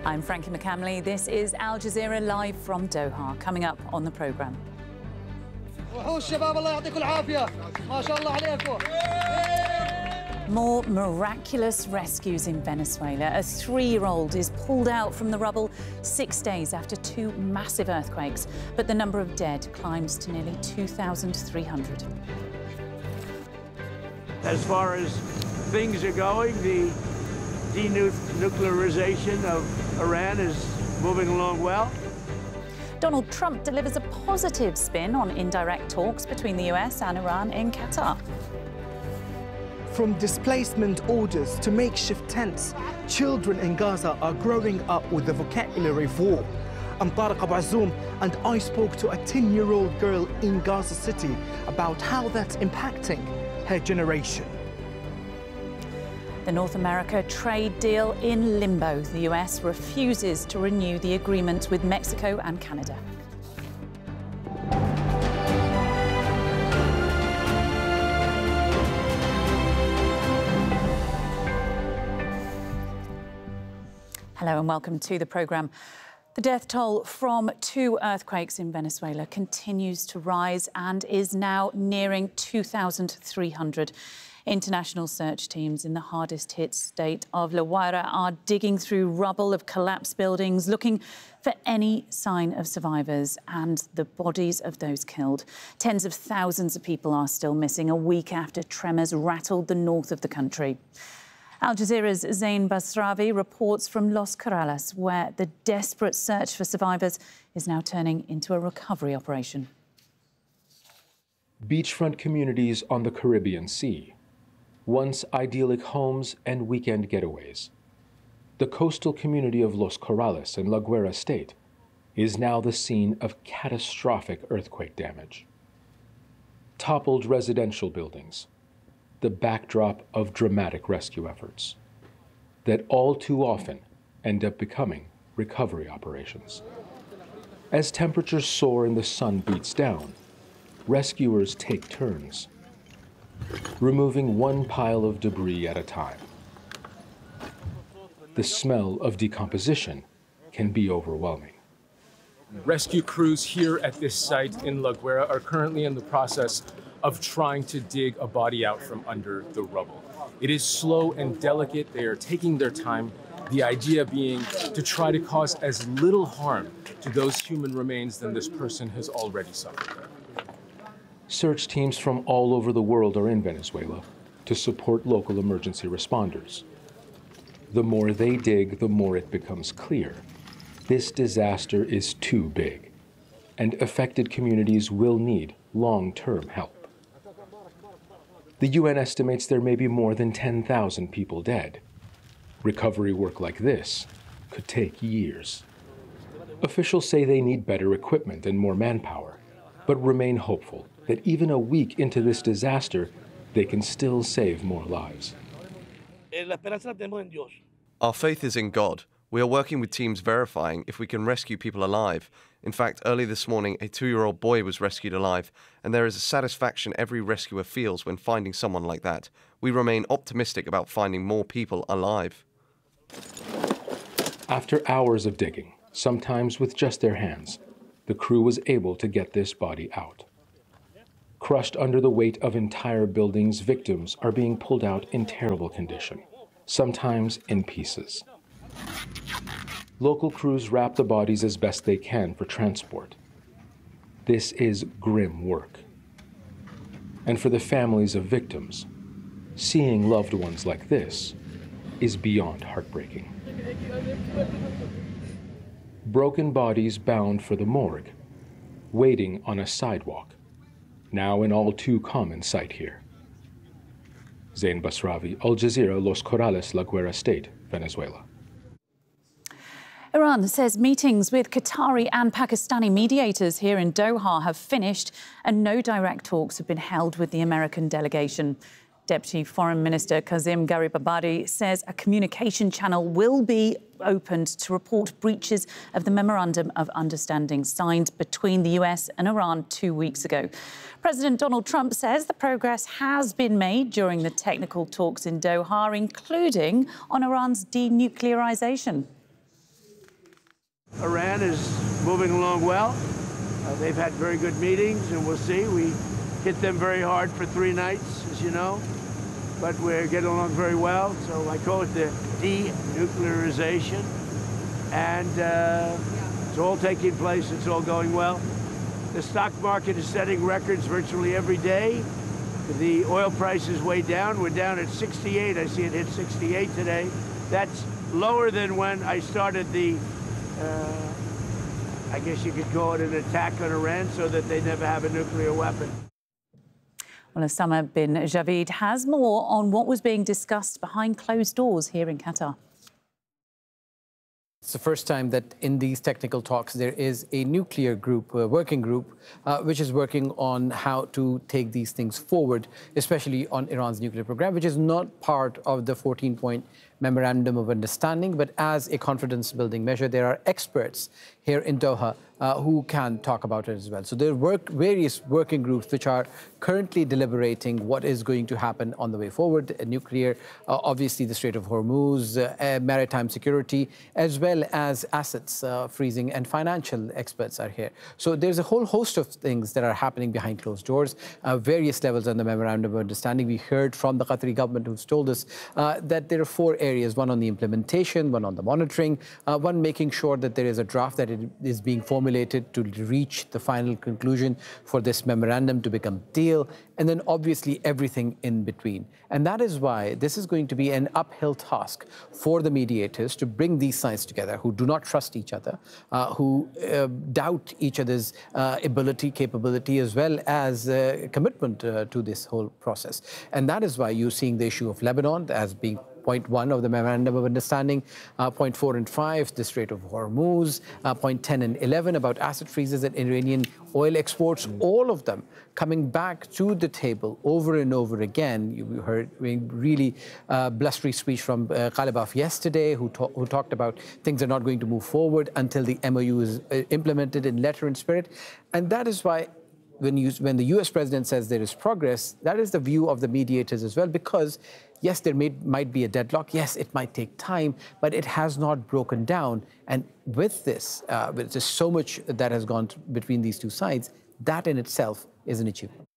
I'm Frankie McCamley. This is Al Jazeera live from Doha. Coming up on the programme. More miraculous rescues in Venezuela. A 3-year-old is pulled out from the rubble 6 days after 2 massive earthquakes, but the number of dead climbs to nearly 2,300. As far as things are going, the denuclearization of Iran is moving along well. Donald Trump delivers a positive spin on indirect talks between the US and Iran in Qatar. From displacement orders to makeshift tents, children in Gaza are growing up with the vocabulary of war. I'm Tariq Abu Azzoum, and I spoke to a 10-year-old girl in Gaza City about how that's impacting her generation. The North America trade deal in limbo. The US refuses to renew the agreement with Mexico and Canada. Hello and welcome to the programme. The death toll from 2 earthquakes in Venezuela continues to rise and is now nearing 2,300. International search teams in the hardest-hit state of La Guaira are digging through rubble of collapsed buildings, looking for any sign of survivors and the bodies of those killed. Tens of thousands of people are still missing a week after tremors rattled the north of the country. Al Jazeera's Zain Basravi reports from Los Corrales, where the desperate search for survivors is now turning into a recovery operation. Beachfront communities on the Caribbean Sea. Once idyllic homes and weekend getaways. The coastal community of Los Corrales in La Guaira State is now the scene of catastrophic earthquake damage. Toppled residential buildings, the backdrop of dramatic rescue efforts that all too often end up becoming recovery operations. As temperatures soar and the sun beats down, rescuers take turns, removing one pile of debris at a time. The smell of decomposition can be overwhelming. Rescue crews here at this site in La Guaira are currently in the process of trying to dig a body out from under the rubble. It is slow and delicate. They are taking their time, the idea being to try to cause as little harm to those human remains than this person has already suffered. Search teams from all over the world are in Venezuela to support local emergency responders. The more they dig, the more it becomes clear this disaster is too big, and affected communities will need long-term help. The UN estimates there may be more than 10,000 people dead. Recovery work like this could take years. Officials say they need better equipment and more manpower, but remain hopeful that even a week into this disaster, they can still save more lives. Our faith is in God. We are working with teams verifying if we can rescue people alive. In fact, early this morning, a 2-year-old boy was rescued alive, and there is a satisfaction every rescuer feels when finding someone like that. We remain optimistic about finding more people alive. After hours of digging, sometimes with just their hands, the crew was able to get this body out. Crushed under the weight of entire buildings, victims are being pulled out in terrible condition, sometimes in pieces. Local crews wrap the bodies as best they can for transport. This is grim work. And for the families of victims, seeing loved ones like this is beyond heartbreaking. Broken bodies bound for the morgue, waiting on a sidewalk, now an all too common sight here. Zain Basravi, Al Jazeera, Los Corrales, La Guaira State, Venezuela. Iran says meetings with Qatari and Pakistani mediators here in Doha have finished and no direct talks have been held with the American delegation. Deputy Foreign Minister Kazim Garibabadi says a communication channel will be opened to report breaches of the Memorandum of Understanding signed between the US and Iran 2 weeks ago. President Donald Trump says the progress has been made during the technical talks in Doha, including on Iran's denuclearization. Iran is moving along well. They've had very good meetings, and we'll see. We hit them very hard for 3 nights, as you know, but we're getting along very well. So I call it the denuclearization, and it's all taking place. It's all going well. The stock market is setting records virtually every day. The oil price is way down. We're down at 68. I see it hit 68 today. That's lower than when I started the, I guess you could call it an attack on Iran so that they never have a nuclear weapon. Well, Osama bin Javid has more on what was being discussed behind closed doors here in Qatar. It's the first time that in these technical talks there is a nuclear group, a working group, which is working on how to take these things forward, especially on Iran's nuclear program, which is not part of the 14-point memorandum of understanding, but as a confidence-building measure. There are experts here in Doha who can talk about it as well. So there are various working groups which are currently deliberating what is going to happen on the way forward. Nuclear, obviously the Strait of Hormuz, maritime security, as well as assets freezing, and financial experts are here. So there's a whole host of things that are happening behind closed doors, various levels on the memorandum of understanding. We heard from the Qatari government who's told us that there are 4 areas, one on the implementation, one on the monitoring, one making sure that there is a draft that it is being formulated to reach the final conclusion for this memorandum to become deal, and then obviously everything in between. And that is why this is going to be an uphill task for the mediators to bring these sides together who do not trust each other, who doubt each other's ability, capability, as well as commitment to this whole process. And that is why you're seeing the issue of Lebanon as being point 1 of the memorandum of understanding, point 4 and 5, the Strait of Hormuz, point 10 and 11 about asset freezes and Iranian oil exports, all of them coming back to the table over and over again. You heard a really blustery speech from Ghalibaf yesterday, who talked about things are not going to move forward until the MOU is implemented in letter and spirit. And that is why when the US president says there is progress, that is the view of the mediators as well, because yes, there might be a deadlock. Yes, it might take time, but it has not broken down. And with this, with just so much that has gone between these two sides, that in itself is an achievement.